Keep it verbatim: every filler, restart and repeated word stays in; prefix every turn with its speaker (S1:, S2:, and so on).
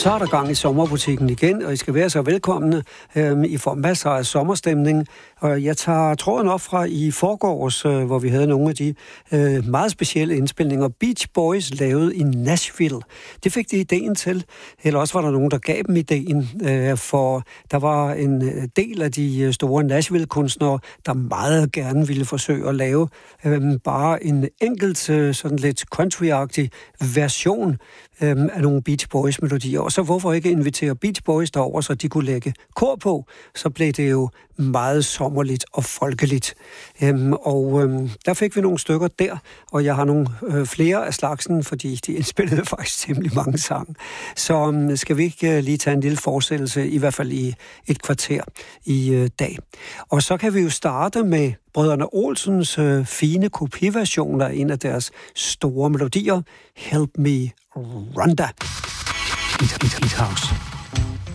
S1: Så er der gang i sommerbutikken igen, og I skal være så velkomne. Øhm, I får masser af sommerstemning, og jeg tager tråden op fra i forgårs, øh, hvor vi havde nogle af de øh, meget specielle indspilninger. Beach Boys lavede i Nashville. Det fik de ideen til, eller også var der nogen, der gav dem ideen, øh, for der var en del af de store Nashville-kunstnere, der meget gerne ville forsøge at lave øh, bare en enkelt, øh, sådan lidt country-agtig version øh, af nogle Beach Boys-melodier. Og så hvorfor ikke invitere Beach Boys derover, så de kunne lægge kor på, så blev det jo meget sommerligt og folkeligt. Øhm, og øhm, der fik vi nogle stykker der, og jeg har nogle øh, flere af slagsen, fordi de indspillede faktisk temmelig mange sange. Så øhm, skal vi ikke øh, lige tage en lille forsættelse, i hvert fald i et kvarter i øh, dag. Og så kan vi jo starte med Brødrene Olsens øh, fine kopiversion af en af deres store melodier, Help Me Rhonda. It, it, it house.